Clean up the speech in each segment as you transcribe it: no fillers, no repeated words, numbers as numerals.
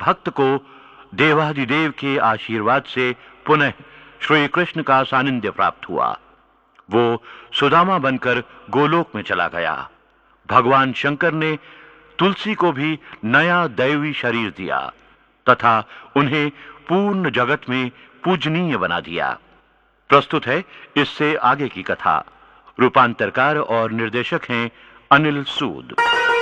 भक्त को देवाधिदेव के आशीर्वाद से पुनः श्री कृष्ण का सानिध्य प्राप्त हुआ। वो सुदामा बनकर गोलोक में चला गया। भगवान शंकर ने तुलसी को भी नया दैवी शरीर दिया तथा उन्हें पूर्ण जगत में पूजनीय बना दिया। प्रस्तुत है इससे आगे की कथा। रूपांतरकार और निर्देशक हैं अनिल सूद।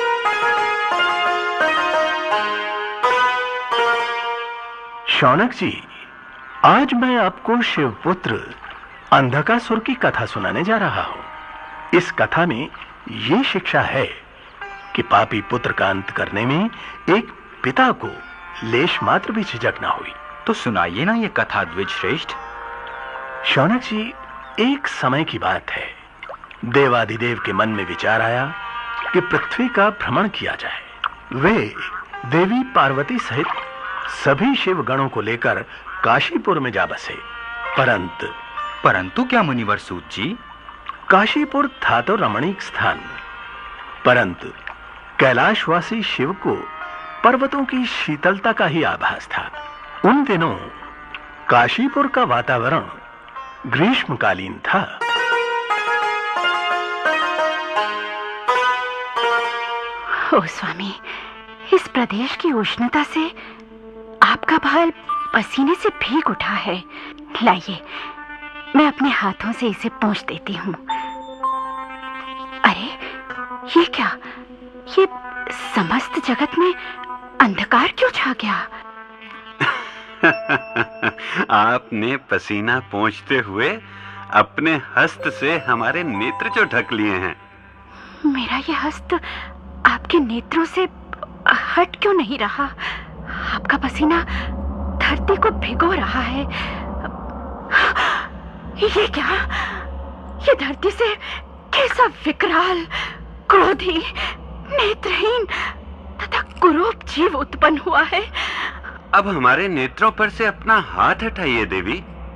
शौनक जी, आज मैं आपको शिवपुत्र अंधकासुर की कथा सुनाने जा रहा हूं। इस कथा में यह शिक्षा है कि पापी पुत्र का अंत करने में एक पिता को लेश मात्र भी झिझक ना हुई। तो सुनाइए ना ये कथा द्विज श्रेष्ठ। शौनक जी, एक समय की बात है। देवाधिदेव के मन में विचार आया कि पृथ्वी का भ्रमण किया जाए। वे देवी पार्वती सहित सभी शिव गणों को लेकर काशीपुर में जा बसे। परंतु क्या मुनिवर सूत जी? काशीपुर था तो रमणीक स्थान, परंतु कैलाशवासी शिव को पर्वतों की शीतलता का ही आभास था। उन दिनों काशीपुर का वातावरण ग्रीष्मकालीन था। ओ स्वामी, इस प्रदेश की उष्णता से आपका बाल पसीने से भीग उठा है। लाइए, मैं अपने हाथों से इसे पोंछ देती हूँ। अरे, ये क्या? ये समस्त जगत में अंधकार क्यों छा गया? आपने पसीना पोंछते हुए अपने हस्त से हमारे नेत्र जो ढक लिए हैं। मेरा ये हस्त आपके नेत्रों से हट क्यों नहीं रहा? आपका पसीना धरती को भिगो रहा है। ये क्या? ये धरती से कैसा विकराल, क्रोधी, नेत्रहीन तथा कुरूप जीव उत्पन्न हुआ है। अब हमारे नेत्रों पर से अपना हाथ हटाइए देवी।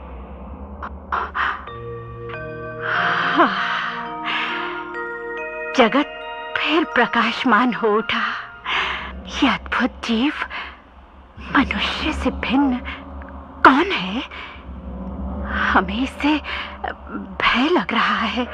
जगत फिर प्रकाशमान हो उठा। ये अद्भुत जीव मनुष्य से भिन्न कौन है? हमें इससे भय लग रहा है।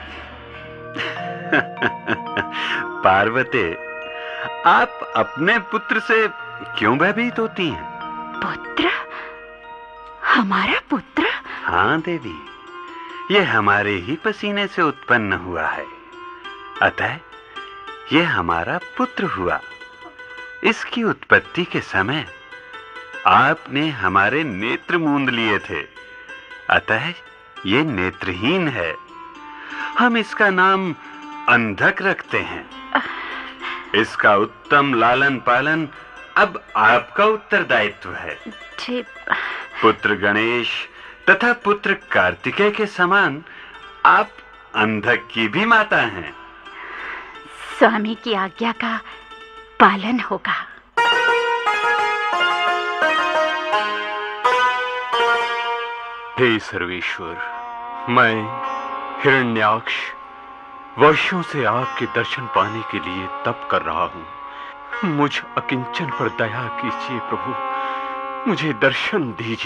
पार्वती, आप अपने पुत्र से क्यों भयभीत होती हैं? पुत्र? हमारा पुत्र? हाँ देवी, ये हमारे ही पसीने से उत्पन्न हुआ है, अतः ये हमारा पुत्र हुआ। इसकी उत्पत्ति के समय आपने हमारे नेत्र मूंद लिए थे, अतः ये नेत्रहीन है। हम इसका नाम अंधक रखते हैं। इसका उत्तम लालन पालन अब आपका उत्तरदायित्व है। पुत्र गणेश तथा पुत्र कार्तिकेय के समान आप अंधक की भी माता हैं। स्वामी की आज्ञा का पालन होगा। हे सर्वेश्वर, मैं हिरण्याक्ष वर्षों से आपके दर्शन पाने के लिए तप कर रहा हूं। मुझ अकिंचन पर दया कीजिए प्रभु, मुझे दर्शन दीजिए।